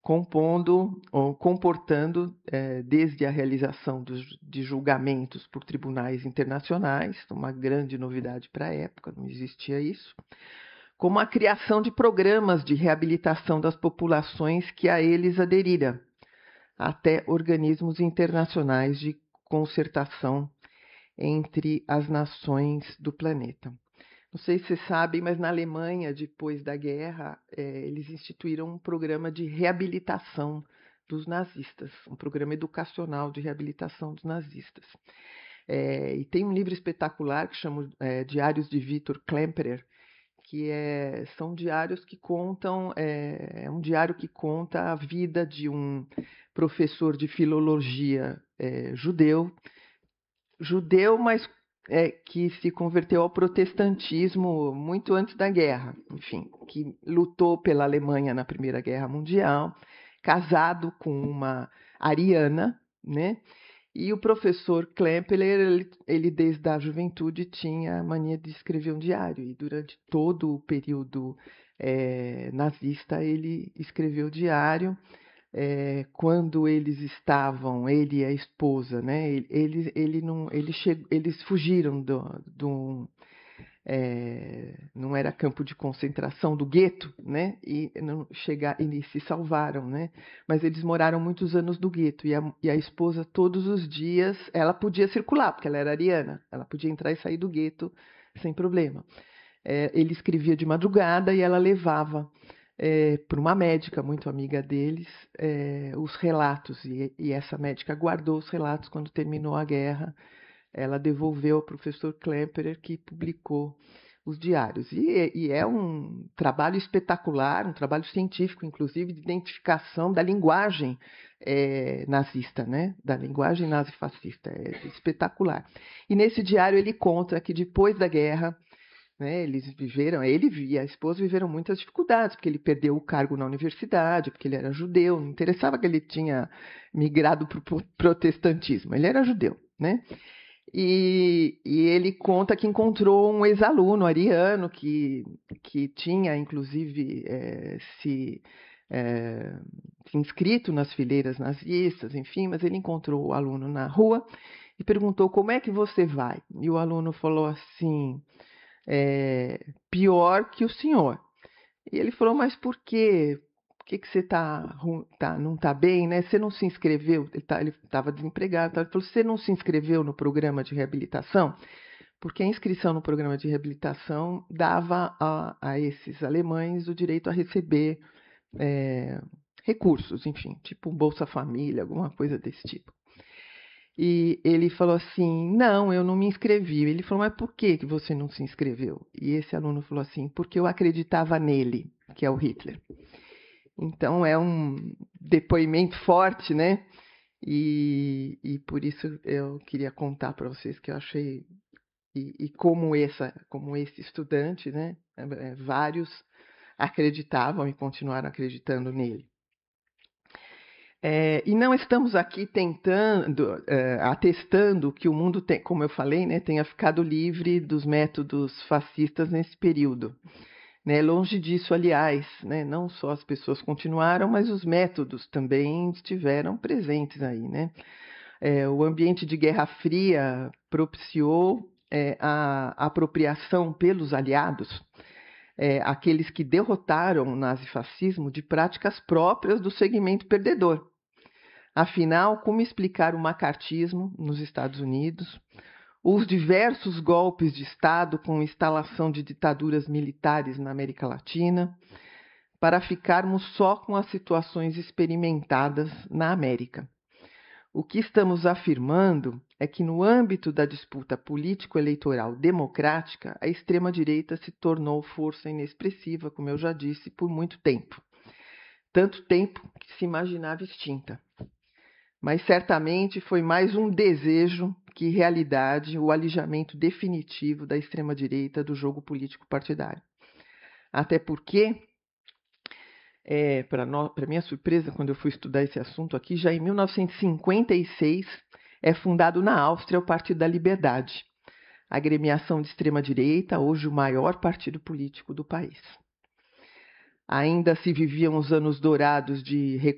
compondo ou comportando, desde a realização de julgamentos por tribunais internacionais, uma grande novidade para a época, não existia isso, como a criação de programas de reabilitação das populações que a eles aderiram, até organismos internacionais de concertação entre as nações do planeta. Não sei se vocês sabem, mas na Alemanha, depois da guerra, eles instituíram um programa de reabilitação dos nazistas, um programa educacional de reabilitação dos nazistas. E tem um livro espetacular que chama Diários de Viktor Klemperer, que são diários que contam, é um diário que conta a vida de um professor de filologia judeu, mas que se converteu ao protestantismo muito antes da guerra, enfim, que lutou pela Alemanha na Primeira Guerra Mundial, casado com uma ariana, né? E o professor Klemperer, ele desde a juventude tinha a mania de escrever um diário, e durante todo o período nazista ele escreveu diário. Quando eles estavam, ele e a esposa, né? Eles fugiram não era campo de concentração, do gueto, né? E se salvaram, né? Mas eles moraram muitos anos no gueto, e a esposa todos os dias, ela podia circular, porque ela era ariana, ela podia entrar e sair do gueto sem problema. Ele escrevia de madrugada e ela levava para uma médica muito amiga deles os relatos, e essa médica guardou os relatos. Quando terminou a guerra, ela devolveu ao professor Klemperer, que publicou os diários. E é um trabalho espetacular, um trabalho científico, inclusive, de identificação da linguagem nazista, né? Da linguagem nazifascista. É espetacular. E nesse diário ele conta que depois da guerra, né, ele e a esposa viveram muitas dificuldades, porque ele perdeu o cargo na universidade, porque ele era judeu, não interessava que ele tinha migrado para o protestantismo, ele era judeu, né? E ele conta que encontrou um ex-aluno ariano que tinha, inclusive, se inscrito nas fileiras nazistas, enfim, mas ele encontrou o aluno na rua e perguntou: como é que você vai? E o aluno falou assim: pior que o senhor. E ele falou: mas por quê? Por que você não está bem, né? Você não se inscreveu? Ele estava desempregado. Ele falou: você não se inscreveu no programa de reabilitação? Porque a inscrição no programa de reabilitação dava a esses alemães o direito a receber recursos, enfim, tipo um Bolsa Família, alguma coisa desse tipo. E ele falou assim: não, eu não me inscrevi. Ele falou: mas por que você não se inscreveu? E esse aluno falou assim: porque eu acreditava nele, que é o Hitler. Então é um depoimento forte, né? E por isso eu queria contar para vocês que eu achei, e como esse estudante, né? Vários acreditavam e continuaram acreditando nele. E não estamos aqui atestando que o mundo, como eu falei, né, tenha ficado livre dos métodos fascistas nesse período. Né? Longe disso, aliás, né, não só as pessoas continuaram, mas os métodos também estiveram presentes aí. Né? O ambiente de Guerra Fria propiciou a apropriação pelos aliados, aqueles que derrotaram o nazifascismo, de práticas próprias do segmento perdedor. Afinal, como explicar o macartismo nos Estados Unidos, os diversos golpes de Estado com instalação de ditaduras militares na América Latina, para ficarmos só com as situações experimentadas na América? O que estamos afirmando é que, no âmbito da disputa político-eleitoral democrática, a extrema-direita se tornou força inexpressiva, como eu já disse, por muito tempo. Tanto tempo que se imaginava extinta. Mas certamente foi mais um desejo que realidade o alijamento definitivo da extrema-direita do jogo político partidário. Até porque, para minha surpresa, quando eu fui estudar esse assunto aqui, já em 1956 é fundado na Áustria o Partido da Liberdade, a agremiação de extrema-direita, hoje o maior partido político do país. Ainda se viviam os anos dourados de